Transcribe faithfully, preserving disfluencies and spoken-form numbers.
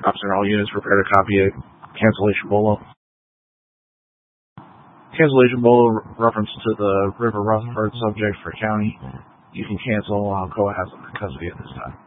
Officer, all units prepare to copy a cancellation bolo. Cancellation bolo reference to the River Rutherford subject for county. You can cancel uh, Coahasset custody at this time.